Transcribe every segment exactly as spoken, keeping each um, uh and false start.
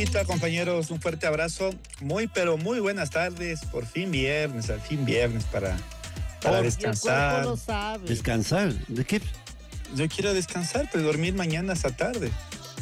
Compañeros, un fuerte abrazo. Muy, pero muy buenas tardes. Por fin viernes, al fin viernes para, para oh, descansar. El cuerpo lo sabe. ¿Descansar? ¿De qué? Yo quiero descansar, pero dormir mañana hasta tarde.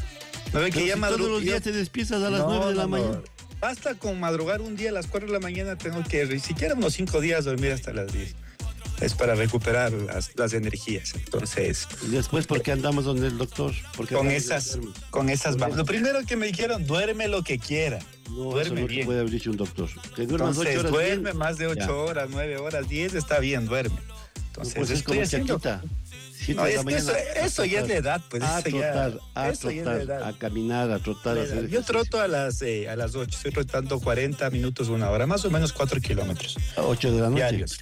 ¿No ve que pero ya si madru- todos los días yo... te despiertas a las no, nueve de la no, mañana. No. Basta con madrugar un día a las cuatro de la mañana, tengo que ni siquiera unos cinco días dormir hasta las diez. Es para recuperar las, las energías. Entonces. Y después, ¿por qué andamos donde el doctor? Porque con esas, con esas vamos. Lo primero que me dijeron, duerme lo que quiera. No, duerme eso no bien. Te puede haber dicho un doctor. Que duermas Entonces, ocho horas duerme bien. más de ocho Ya. horas, nueve horas, diez, está bien, duerme. Entonces, no, pues es como Chaquita. No, es que eso, eso ya es la edad, pues. A eso trotar, ya, a eso ya es la trotar, edad. a caminar, a trotar, a hacer Yo troto a las, eh, a las ocho, estoy trotando cuarenta minutos, una hora, más o menos cuatro kilómetros. A ocho de la noche. Diarios.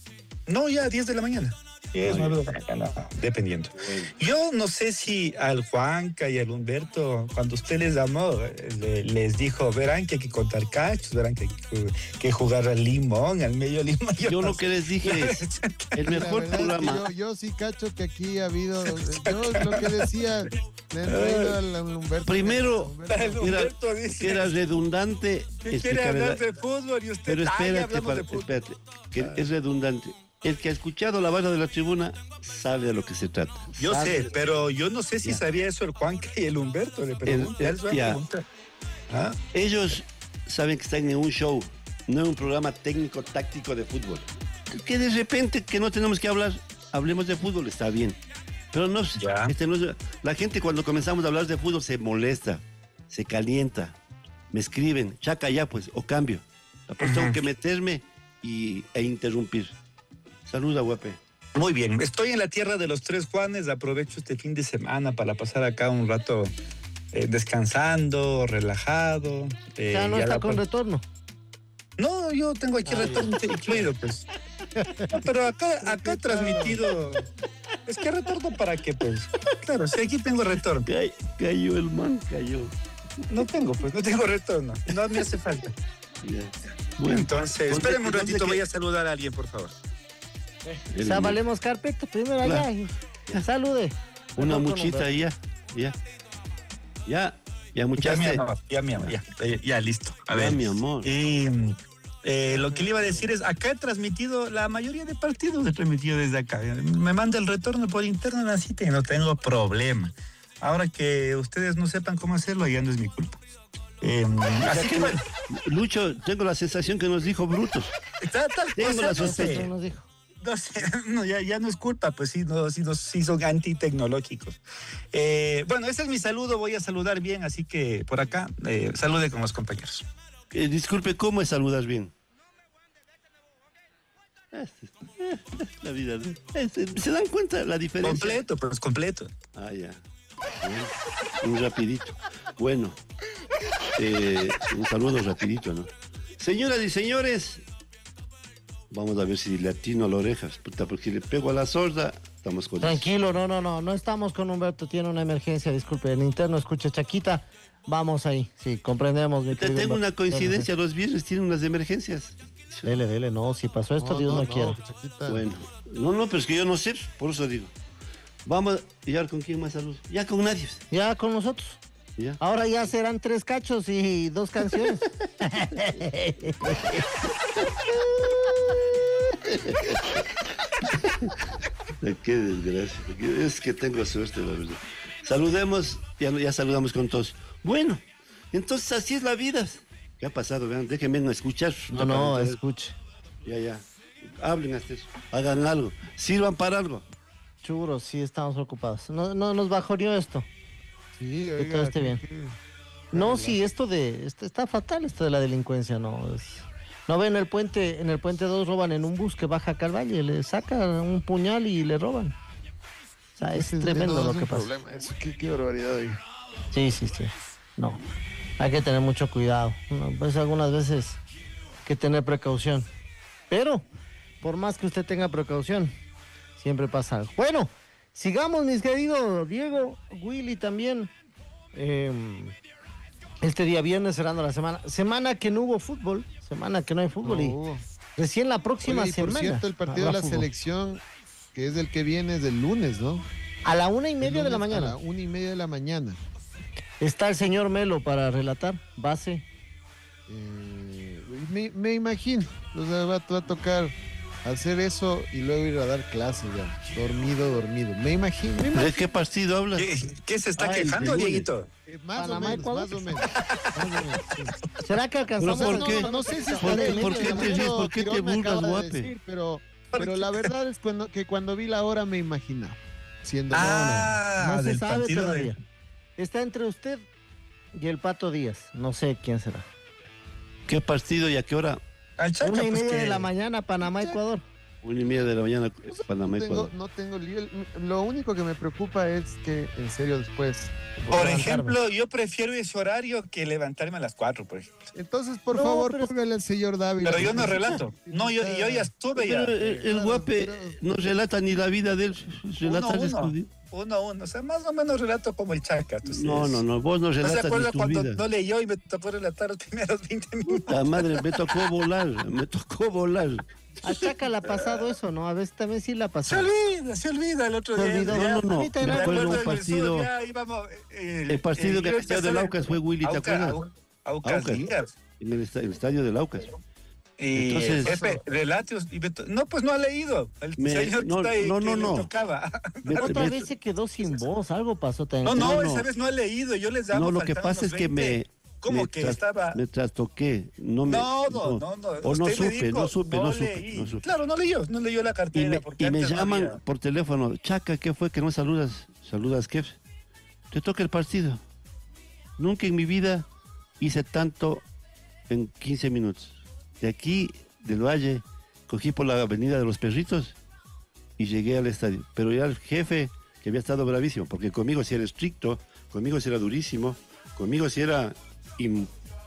No, ya a diez de la mañana. diez, nueve de la mañana, dependiendo. Yo no sé si al Juanca y al Humberto, cuando usted les llamó, le, les dijo, verán que hay que contar cachos, verán que hay que, que jugar al limón, al medio limón. Yo, yo lo que les dije es, el mejor programa. Yo, yo sí cacho que aquí ha habido, yo lo que decía, le he reído al, al Humberto. Primero, Humberto. era, Humberto dice, que era redundante. Que quiere hablar de fútbol y usted pero espérate, para, de fútbol. espérate, que es redundante. El que ha escuchado la vaina de la tribuna sabe de lo que se trata. Yo sabe. sé, pero yo no sé si Ya. sabía eso el Juanca y el Humberto. Le pregunté, El- eso es ya. pregunta. ¿Ah? Ellos saben que están en un show, no en un programa técnico táctico de fútbol. Que de repente que no tenemos que hablar, hablemos de fútbol, está bien. Pero no, Ya. este no es- la gente cuando comenzamos a hablar de fútbol se molesta, se calienta, me escriben, chaca ya pues, o cambio. Pues tengo que meterme y, e interrumpir. Saluda, guape. Muy bien, estoy en la tierra de los tres Juanes, aprovecho este fin de semana para pasar acá un rato eh, descansando, relajado. Eh, Ya no ya está la- con retorno. No, yo tengo aquí retorno incluido, pues. No, pero acá, acá he transmitido. Es que retorno para qué, pues. Claro, sí, aquí tengo retorno. Cay- cayó el man, cayó. No tengo, pues, no tengo retorno. No me hace falta. Ya. Bueno, entonces, ¿dónde- espérenme un dónde ratito, que- voy a saludar a alguien, por favor. el- O sea, valemos carpeta primero Claro. allá. y- Salude. Una Perdón, muchita y ya, ya. Ya, ya Ya, mi muchaste. amor, ya, mi amor, ya, ya, ya, listo. A Ya, ver. mi amor. Y eh, lo que le iba a decir es, acá he transmitido, la mayoría de partidos he transmitido desde acá. Me manda el retorno por interno, así que no tengo problema. Ahora que ustedes no sepan cómo hacerlo, ya no es mi culpa. Eh, así que bueno, Lucho, tengo la sensación que nos dijo brutos. tal, tal Tengo cosa, la no sospecha. sé. Eso nos dijo. No sé, no, ya, ya no es culpa, pues sí, no, sí, no, sí son antitecnológicos. Eh, bueno, ese es mi saludo, voy a saludar bien, así que por acá, eh, salude con los compañeros. Eh, disculpe, ¿cómo es saludar bien? La vida. ¿Se dan cuenta la diferencia? Completo, pues completo. Ah, ya. Bueno, un rapidito. Bueno, eh, un saludo rapidito, ¿no? Señoras y señores, vamos a ver si le atino a la oreja, puta, porque si le pego a la sorda, estamos con Tranquilo, no, no, no, no estamos con Humberto, tiene una emergencia, disculpe, el interno escucha Chaquita, vamos ahí, sí, comprendemos. Mi Te querido tengo una Humberto. coincidencia, los viernes tienen unas emergencias. Dele, dele, no, si pasó esto, Dios no, quiera. Chaquita. Bueno, no, no, pero es que yo no sé, por eso digo. Vamos, ¿y ahora con quién más saludo? Ya con nadie. Ya con nosotros. Ya. Ahora ya serán tres cachos y dos canciones. Qué desgracia. Es que tengo suerte, la verdad. Saludemos, ya, ya saludamos con todos. Bueno, entonces así es la vida. ¿Qué ha pasado? Vean, déjenme escuchar. No, no, escuche. Ya, ya. Hablen hasta eso. Hagan algo. Sirvan para algo. Churro, sí estamos ocupados. No, no nos bajoneó esto. Sí, Que oiga, todo esté que- bien. que- No, sí, esto de esto está fatal, esto de la delincuencia, no es. No ven el puente, en el puente dos roban en un bus que baja acá al valle, le sacan un puñal y le roban. O sea, es ese- tremendo no, lo es que un pasa. problema, eso, qué, qué barbaridad, oiga. Sí, sí, sí. No. Hay que tener mucho cuidado. No, pues algunas veces hay que tener precaución. Pero, por más que usted tenga precaución, siempre pasa algo. Bueno, sigamos, mis queridos Diego, Willy también. Eh, este día viernes cerrando la semana. Semana que no hubo fútbol. Semana que no hay fútbol. No y hubo. recién la próxima Oye, y semana. por cierto, el partido de habrá la fútbol. selección, que es el que viene, es del lunes, ¿no? A la una y El media de la lunes mañana. A la una y media de la mañana. ¿Está el señor Melo para relatar? Base. Eh, me, me imagino, o sea, va, va a tocar hacer eso y luego ir a dar clases ya, dormido, dormido. Me imagino. Me imagino. ¿De qué partido hablas? ¿Qué, qué se está Ay, quejando, de lunes. Dieguito? Eh, más, o Panamá, menos, Ecuador. más o menos, más o menos, sí. ¿Será que alcanzamos? ¿Pero por no, qué? No, no sé si ¿Por estaré qué- en por medio qué de la te mañana. ríes? ¿Por qué te Tirón me burlas, acaba de guape? decir, pero, pero la verdad es cuando, que cuando vi la hora me imaginaba. Siendo Ah, No se del sabe partido todavía. de... Está entre usted y el Pato Díaz. No sé quién será. ¿Qué partido y a qué hora? Al Chaca, Una y pues media que... de la mañana, Panamá, Ecuador. Una y media de la mañana, No sé, Panamá, no tengo, Ecuador. no tengo lío. Lo único que me preocupa es que, en serio, después. Por levantarme. ejemplo, yo prefiero ese horario que levantarme a las cuatro, por ejemplo. Entonces, por No, favor, pero- póngale al señor David. Pero yo no relato. No, yo, yo ya estuve ya. Pero el, el guape no relata ni la vida de él, relata Uno, el uno. estudio. Uno a uno. O sea, más o menos relato como el Chaca. Entonces, No, no, no, vos no ¿No se relatas acuerda ni tu cuando vida. no leyó y me tocó relatar los primeros veinte minutos? La madre, me tocó volar, me tocó volar. A Chaca le ha pasado eso, ¿no? A veces también sí le ha Se pasado. olvida, se olvida el otro Se día. olvidó. ya, No, no, no, A mí también me me acuerdo acuerdo un del partido, sur, ya íbamos, eh, el partido eh, que yo el estadio del empecé- Aucas fue Willy, ¿te Auca- acuerdas? Au- Aucas Aucas. Díaz. en el, esta- el estadio del Aucas. Y Entonces- Pepe, relatos. Y me to- no, pues no ha leído. El Me- señor no, que está ahí, no, que no, le no. tocaba. Me- Otra me- vez se quedó sin voz, algo pasó también. No, no, No, no. esa vez no ha leído. Yo les daba. No, lo que pasa es que me... ¿Cómo me que tras- estaba? Me trastoqué. No, me, No, no, no, no. O no Usted me supe, dijo, no supe, no supe, leí. no supe. Claro, no leyó, no leyó la Y cartera. me, porque y me antes no llaman había. por teléfono, Chaca, ¿qué fue que no saludas? Saludas, ¿qué? Te toca el partido. Nunca en mi vida hice tanto en quince minutos. De aquí, del Valle, cogí por la avenida de los Perritos y llegué al estadio. Pero ya el jefe, que había estado bravísimo, porque conmigo sí era estricto, conmigo sí era durísimo, conmigo sí era... im-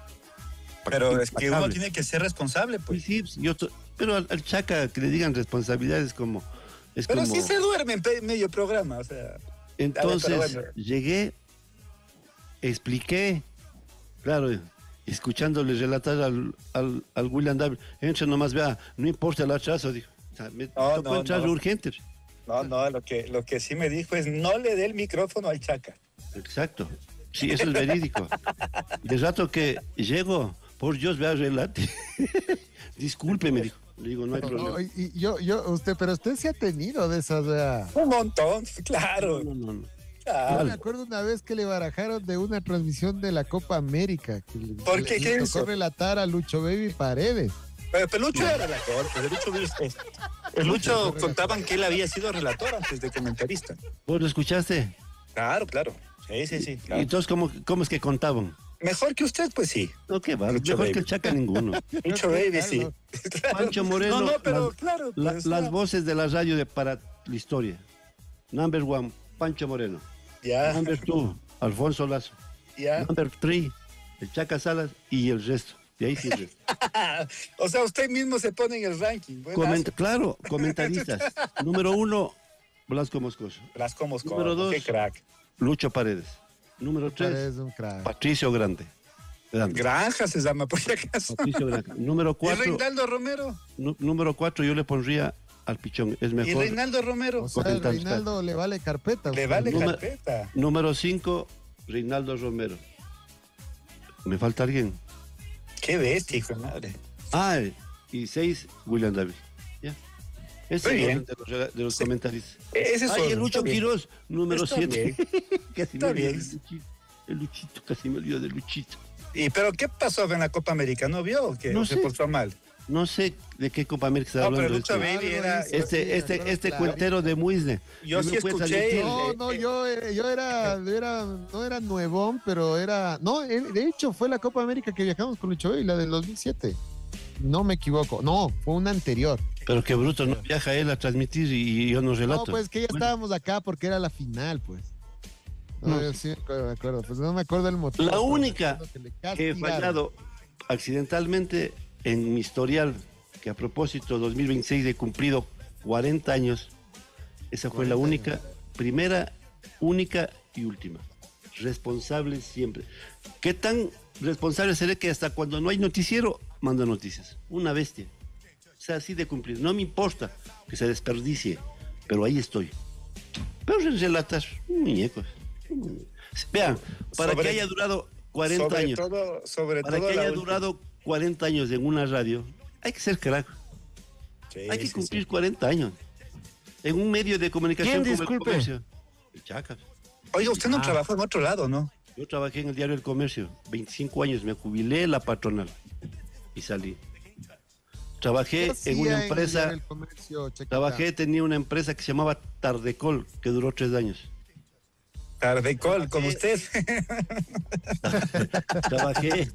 Pero es que uno impacable. tiene que ser responsable, Sí, pues. sí, yo to- pero al, al Chaca que le digan responsabilidades como... Es Pero como... sí se duerme en pe- medio programa, o sea. Entonces, A ver, pero bueno. llegué, expliqué, claro, escuchándole relatar al, al, al William David, entra nomás, vea, no importa el atraso, dijo. O sea, me No, tocó no, entrar no. urgente. No, no, lo que, lo que sí me dijo es no le dé el micrófono al Chaca. Exacto. Sí, eso es verídico. De rato que llego, por Dios, vea, relate. Disculpe, me dijo. Le digo, no hay No, problema. y, y yo, yo, usted, pero usted sí ha tenido de esas, vea. Un montón, claro. No, no, no. claro. Yo me acuerdo una vez que le barajaron de una transmisión de la Copa América. Que le, ¿Por le- qué? le ¿Qué tocó hizo? relatar a Lucho Baby Paredes. Pero Pelucho era relator, pues, el Lucho, el Lucho contaban que él había sido relator antes de comentarista. ¿Vos lo escuchaste? Claro, claro. Sí, sí, sí. ¿Y claro. entonces cómo, cómo es que contaban? Mejor que usted, pues sí. No, qué va, Lucho mejor Baby. que el Chaca ninguno. Mucho Creo que baby, sí. algo. Claro. Pancho Moreno, No, no, pero las- claro. La- pues, las ah, voces de la radio de para la historia. Number one, Pancho Moreno. Ya, Number two, Alfonso Lazo. ya. Number three, el Chaca Salas y el resto. Y ahí sí. el resto. O sea, usted mismo se pone en el ranking. Buenas. Coment- claro, comentaristas. Número uno, Blasco Moscoso. Las como Número dos. Qué crack. Lucho Paredes. Número tres, Paredes es un crack. Patricio Grande. Grande. Granja se llama, por si acaso. Patricio Grande. Número ¿Y cuatro, Reinaldo Romero? nu- número cuatro yo le pondría al Pichón. Es ¿Y mejor. Reinaldo Romero? O sea, Comentar, Reinaldo le vale carpeta. Le usted. vale Número- carpeta. Número cinco, Reinaldo Romero. ¿Me falta alguien? Qué bestia, hijo de madre. Ah, y seis, William David. Ya. Ese Muy es bien. el de los, de los Sí. comentaristas. Ese es Ay, otro, el Lucho está bien. Quiroz, número Está siete. Casi Está me olvido bien. del Luchito. El Luchito, casi me olvido de Luchito. ¿Y pero qué pasó en la Copa América? ¿No vio o qué? No ¿O se sé. portó mal? No sé de qué Copa América está No, pero hablando. Lucho este, Baby Algo era... dice. este, Sí, este, claro, este claro. cuentero de Muisne. Yo sí me puedes escuché... admitir. el- No, eh, no, eh, yo, eh, yo era, yo era, no era nuevón, pero era, no, eh, de hecho fue la Copa América que viajamos con Lucho Baby, la del dos mil siete. No me equivoco, no, fue una anterior. Pero qué bruto, no viaja él a transmitir y, y yo no relato. No, pues que ya Bueno, estábamos acá porque era la final, pues. No, No. yo sí me acuerdo, me acuerdo, pues no me acuerdo el motivo. La pero única me acuerdo que le que he castigaron. fallado accidentalmente en mi historial, que a propósito dos mil veintiséis he cumplido cuarenta años, esa fue la cuarenta única, años. primera, única y última. Responsable siempre. ¿Qué tan responsable seré que hasta cuando no hay noticiero, mando noticias? Una bestia. O sea, así de cumplir. No me importa que se desperdicie, pero ahí estoy. Pero en relatar, muñecos. Vean, para Sobre- que haya durado cuarenta sobre años, todo, sobre para todo que la haya última. durado cuarenta años en una radio, hay que ser crack. Sí, Hay que sí, cumplir sí. cuarenta años. En un medio de comunicación ¿Quién, como el disculpe? comercio. El Chaca. Oiga, usted no Ah. trabajó en otro lado, ¿no? Yo trabajé en el diario El Comercio, veinticinco años, me jubilé en la patronal y salí. Trabajé ¿Qué en una hacía empresa, el comercio, Chaquita? trabajé, tenía una empresa que se llamaba Tardecol, que duró tres años. Tardecol, como usted. Trabajé,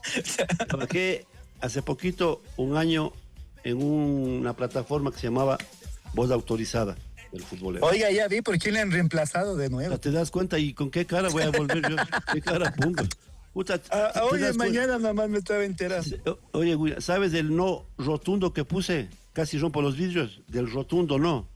trabajé hace poquito, un año, en una plataforma que se llamaba Voz Autorizada del futbolero. Oiga, ya vi por qué le han reemplazado de nuevo. ¿Te das cuenta y con qué cara voy a volver yo? ¿Qué cara pongo? Puta, Ah, ¿te oye, das cuenta? mañana nomás me estaba enterando. O- Oye, güey, ¿sabes del no rotundo que puse? Casi rompo los vidrios. Del rotundo no.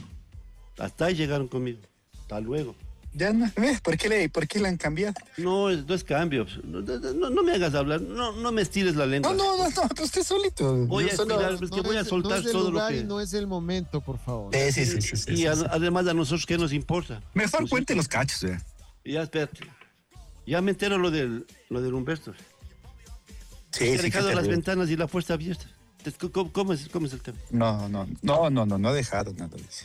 Hasta ahí llegaron conmigo. Hasta luego. Ya no, ¿ves? ¿Por qué le, por qué le han cambiado? No, es, no es cambio. No, no- no me hagas hablar. No, no me estires la lengua. No, no, no, no, pues usted solito. Voy Yo a solo- estirar, es que voy a es- soltar no es el todo lo lugar que... y no es el momento, por favor. Sí, sí, sí, sí, sí, Y sí, a- sí. además a nosotros, ¿qué nos importa? Mejor Pues, cuente los cachos, ya. Ya, espérate. Ya me entero lo del, lo del Humberto. Sí, Se ha sí, dejado qué las terrible. ventanas y la puerta abierta. Entonces, ¿Cómo, cómo es, ¿Cómo es el tema? No, no, no, no, no, no ha dejado nada, dice.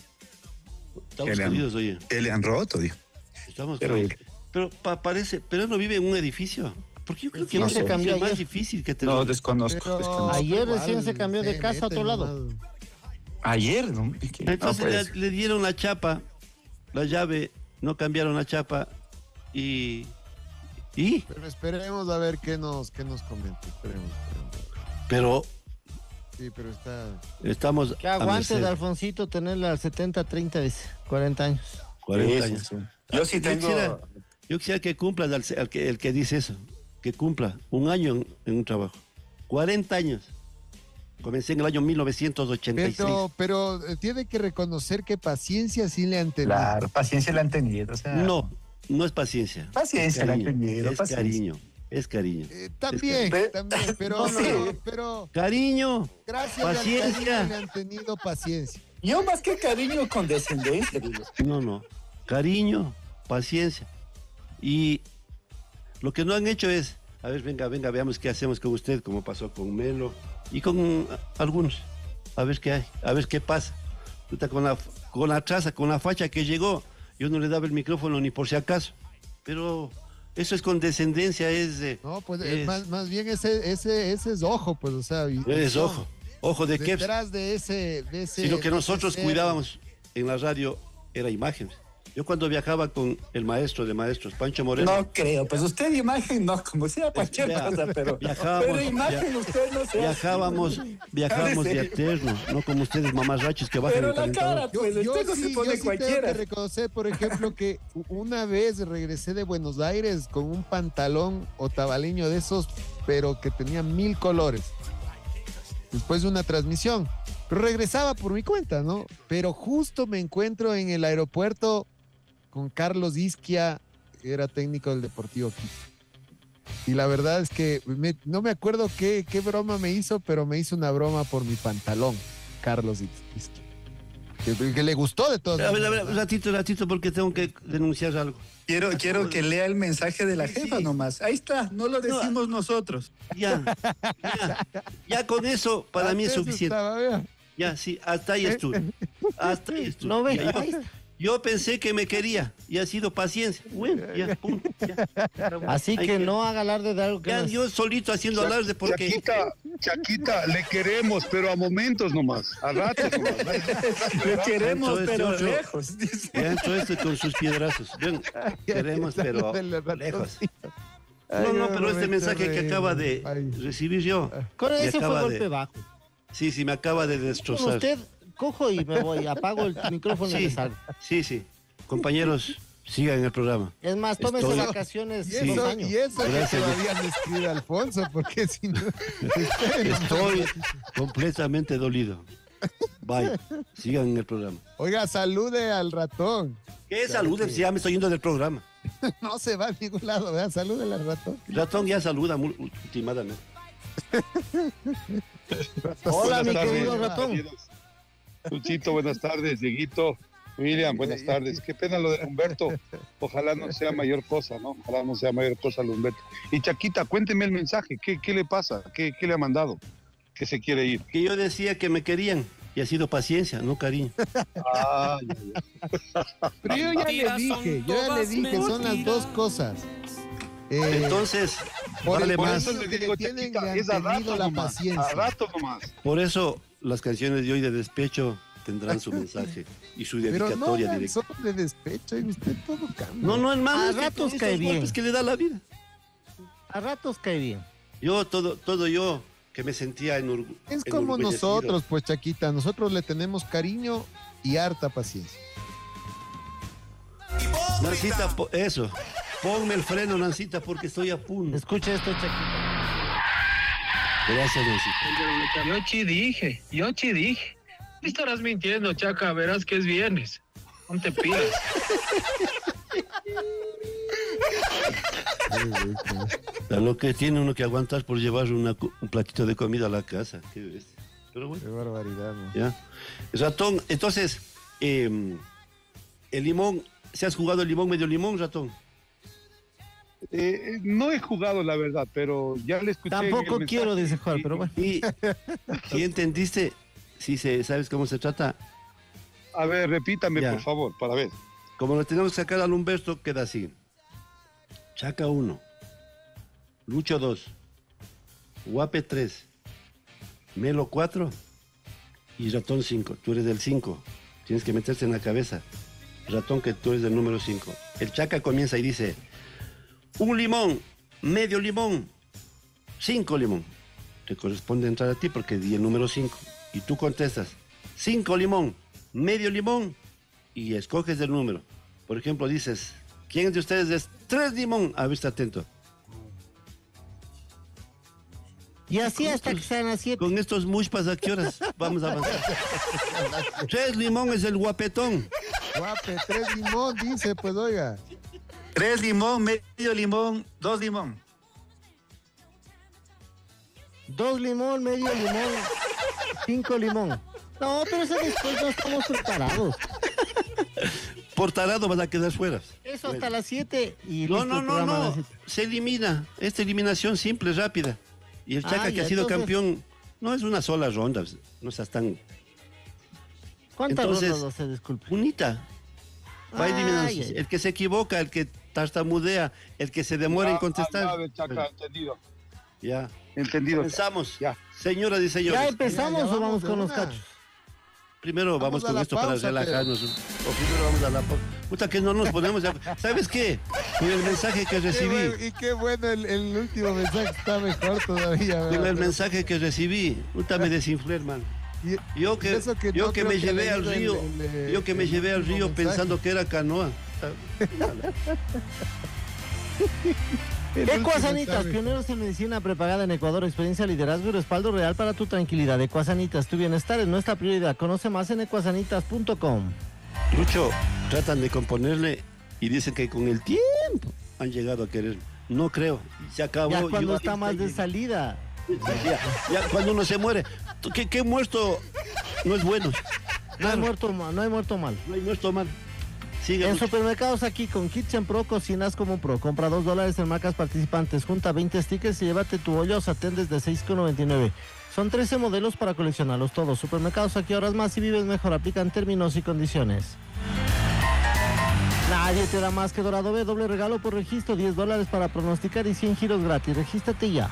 Estamos Que le han- jodidos, oye. Que le han roto, dijo. Estamos Pero- jodidos. Pero pa- parece, pero él no vive en un edificio. Porque yo creo que ¿Quién un se edificio cambió es más ayer? difícil que te No, lo- desconozco, Pero- desconozco. Ayer igual recién se cambió de se casa a otro meten lado. mal. Ayer, ¿no? Es que- no Entonces puede le, ser. le dieron la chapa, la llave, no cambiaron la chapa y... ¿Y? Pero esperemos a ver qué nos, qué nos comenta. Esperemos, esperemos. Pero Sí, pero está. estamos Que a aguante merced. de Alfonsito tenerla al setenta treinta, dice, cuarenta años. cuarenta Sí, años. sí, sí. Yo sí Yo tengo. quisiera, yo quisiera que cumplas al, al que, el que dice eso, que cumpla un año en, en un trabajo. cuarenta años. Comencé en el año mil novecientos ochenta y seis. Pero, pero eh, tiene que reconocer que paciencia sí le han tenido. Claro, paciencia la han tenido. O sea, No, no es paciencia. Paciencia es la han cariño, tenido. es paciencia. cariño, es cariño. Eh, también, Pe- también, pero, No, no, pero, no. pero Cariño, gracias al Paciencia. cariño le han tenido paciencia. Yo más que cariño, condescendencia, digo. no, no, cariño, paciencia. Y lo que no han hecho es, a ver, venga, venga, veamos qué hacemos con usted, como pasó con Melo y con ah, algunos. A ver qué hay, a ver qué pasa. Puta, Con la, con la traza, con la facha que llegó, yo no le daba el micrófono ni por si acaso. Pero eso es condescendencia, es... eh, No, pues eh, es- más, más bien ese, ese, ese es ojo, pues, o sea. y- es no, ojo, ojo de qué. Detrás de ese, de ese. Si lo que de nosotros ese ser, cuidábamos en la radio era imagen. Yo cuando viajaba con el maestro de maestros, Pancho Moreno, No creo, pues usted imagen, no, como sea cualquier Vea, cosa, pero, viajábamos, pero imagen via- usted no se viajábamos, viajábamos de Cállese. eterno, no como ustedes mamarrachos que bajan Pero el la calentador. cara, Yo, pues yo usted no sí, se yo pone sí tengo cualquiera. que reconocer, por ejemplo, que una vez regresé de Buenos Aires con un pantalón otavaleño de esos, pero que tenía mil colores. Después de una transmisión. Pero regresaba por mi cuenta, ¿no? Pero justo me encuentro en el aeropuerto con Carlos Isquia, que era técnico del Deportivo Quito. Y la verdad es que me- no me acuerdo qué, qué broma me hizo, pero me hizo una broma por mi pantalón, Carlos Isquia. Que, que le gustó de todas A ver, a ver, maneras, un ¿no? ratito, un ratito, porque tengo que denunciar algo. Quiero, quiero que lea el mensaje de la jefa Sí. nomás. Ahí está, no lo decimos nosotros. Ya, ya, ya con eso para mí es Antes suficiente. estaba, vea. Ya, sí, hasta ahí estuve. Hasta ahí estuve. No ve, Ya, yo- ahí está. Yo pensé que me quería y ha sido paciencia. Bueno, ya, punto. Ya. Así Hay que no haga alarde de algo que Ya, no es. yo solito haciendo alarde porque... Chaquita, Chaquita, le queremos, pero a momentos nomás, a ratos nomás. Lo queremos, Entonces, pero yo- lejos. dice. Ya entró este con sus piedrazos. Ven, queremos, pero Del ratoncito. lejos. Ay, No, no, me pero este meto mensaje que reír, acaba de ay. recibir yo, Con me ese fue acaba golpe de- bajo. sí, sí, me acaba de Con destrozar. usted, cojo y me voy, apago el micrófono y Sí, me salgo. sí, sí. Compañeros, sigan el programa. Es más, tómese Estoy- vacaciones Y dos eso, años. y eso que Gracias. todavía me escribe Alfonso, porque si no. Estoy completamente dolido. Bye. Sigan en el programa. Oiga, salude al ratón. ¿Qué saluden si ya me estoy yendo del programa? No se va a ningún lado, ¿verdad? Salude al ratón. Ratón ya saluda muy ultimadamente. Hola, mi Buenas querido tardes, ratón. queridos. Luchito, buenas tardes, Dieguito. William, buenas tardes. Qué pena lo de Humberto. Ojalá no sea mayor cosa, ¿no? Ojalá no sea mayor cosa lo de Humberto. Y Chaquita, cuénteme el mensaje. ¿Qué, qué le pasa? ¿Qué, ¿Qué le ha mandado? Que se quiere ir. Que yo decía que me querían y ha sido paciencia, no cariño. Ah, ya, ya. Pero yo ya le dije, yo ya le dije, son las dos cosas. Eh, Entonces, por, vale por más. eso le le digo, tienen Chaquita, es a rato tenido la nomás, paciencia. a rato nomás. Por eso las canciones de hoy de despecho tendrán su mensaje y su Pero no, dedicatoria man, directa. son de despecho y usted todo cambia. No, no, hermano, A es que ratos con cae estos bien. golpes que le da la vida. A ratos cae bien. Yo, todo, todo yo, que me sentía en orgu- Es como enorgullecido. nosotros, pues, Chaquita. Nosotros le tenemos cariño y harta paciencia. Nancita, po- eso. Ponme el freno, Nancita, porque estoy a punto. Escucha esto, Chaquita. Gracias, Nancita. Yo sí dije, yo sí dije. Estarás mintiendo, Chaca, verás que es viernes. No te pidas. A lo que tiene uno que aguantar por llevar una cu- un platito de comida a la casa. Qué bestia. Pero bueno, Qué barbaridad, ¿no? ya. Ratón, entonces, eh, el limón, ¿se has jugado el limón medio limón, ratón? Eh, no he jugado, la verdad, pero ya le escuché. en el Tampoco mensaje quiero, dice Juan, y- pero bueno. Y si entendiste, si se, sabes cómo se trata, A ver, repítame, Ya. por favor, para ver. como lo tenemos que sacar al Humberto, queda así. Chaca uno, Lucho dos, Guape tres, Melo cuatro y Ratón cinco. Tú eres del cinco, tienes que meterse en la cabeza. Ratón, que tú eres del número cinco. El Chaca comienza y dice, un limón, medio limón, cinco limón. Te corresponde entrar a ti porque di el número cinco. Y tú contestas, cinco limón, medio limón, y escoges el número. Por ejemplo, dices, ¿quién de ustedes es tres limón? A ver, está atento. Y así hasta que sean las siete. Con estos mushpas, ¿a qué horas vamos a avanzar? Tres limón es el guapetón. Guape, tres limón, dice, pues, oiga. Tres limón, medio limón, dos limón. Dos limón, medio limón, cinco limón. No, pero eso después no estamos preparados. Por tarado vas a quedar fuera. Eso hasta las siete y No, listo no, el no, programa a no. las siete. Se elimina. Esta eliminación simple, rápida. Y el Chaca, Ah, que ya, ha sido entonces- campeón, no es una sola ronda. No seas tan ¿Cuántas Entonces- rondas no se disculpe? bonita. Va Ay, eliminando. ay, ay. El que se equivoca, el que tartamudea, el que se demora en Ah, contestar. A ver, Chaca, entendido. Ya. Entendido. Comenzamos. Ya. Señoras y ¿Ya señores. empezamos Ya, ya o vamos vamos de con los una. cachos? Primero vamos, Vamos a con la esto pausa, para relajarnos. O primero vamos a la pausa. Puta, que no nos ponemos de acuerdo. ¿Sabes qué? Con el mensaje que Qué recibí. bueno- y qué bueno, el, el último mensaje está mejor todavía. Con ¿verdad? el mensaje que recibí. Puta, me desinflé, hermano. Y- Yo y que, eso que yo no que creo me que llevé haya al leído río, el- el, yo que me el llevé al último río mensaje. pensando que era canoa. El último Ecuasanitas, mensaje. pioneros en medicina prepagada en Ecuador, experiencia, liderazgo y respaldo real para tu tranquilidad. Ecuasanitas, tu bienestar es nuestra prioridad. Conoce más en ecuasanitas punto com. Lucho, tratan de componerle y dicen que con el tiempo han llegado a querer. No creo. Se acabó. Ya cuando Yo- está más de salida. Ya, ya cuando uno se muere. ¿Qué, qué muerto no es bueno? No hay Claro, muerto mal, no hay muerto mal. no hay muerto mal. Siga, En Lucho. supermercados aquí con Kitchen Pro cocinas como un pro. Compra dos dólares en marcas participantes. Junta veinte stickers y llévate tu olla o sartén desde seis con noventa y nueve. Son trece modelos para coleccionarlos todos. Supermercados aquí horas más y vives mejor. Aplican términos y condiciones. Nadie te da más que Dorado B. Doble regalo por registro. diez dólares para pronosticar y cien giros gratis. Regístrate ya.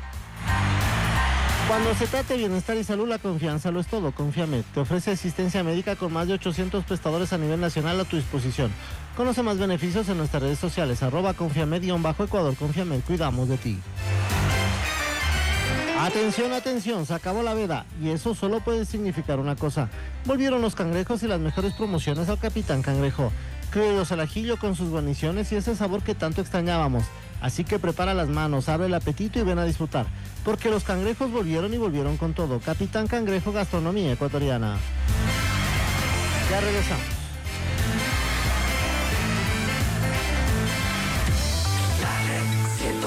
Cuando se trate de bienestar y salud, la confianza lo es todo. Confiamed te ofrece asistencia médica con más de ochocientos prestadores a nivel nacional a tu disposición. Conoce más beneficios en nuestras redes sociales, arroba confiamed-ecuador. Confiamed, cuidamos de ti. Atención, atención, se acabó la veda y eso solo puede significar una cosa. Volvieron los cangrejos y las mejores promociones al Capitán Cangrejo. Criollos al ajillo con sus guarniciones y ese sabor que tanto extrañábamos. Así que prepara las manos, abre el apetito y ven a disfrutar. Porque los cangrejos volvieron y volvieron con todo. Capitán Cangrejo, gastronomía ecuatoriana. Ya regresamos.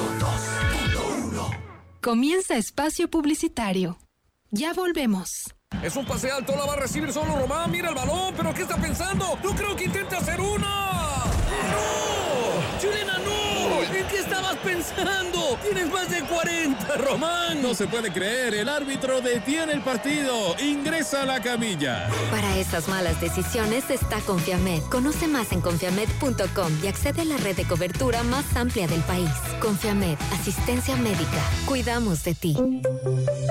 Comienza espacio publicitario. Ya volvemos. Es un pase alto, la va a recibir solo Román. Mira el balón, pero ¿qué está pensando? No creo que intente hacer una. ¡No! ¡Chilena, no! ¿En qué estabas pensando? Tienes más de cuarenta, Román. No se puede creer, el árbitro detiene el partido. Ingresa a la camilla. Para esas malas decisiones está Confiamed. Conoce más en confiamed punto com y accede a la red de cobertura más amplia del país. Confiamed, asistencia médica. Cuidamos de ti.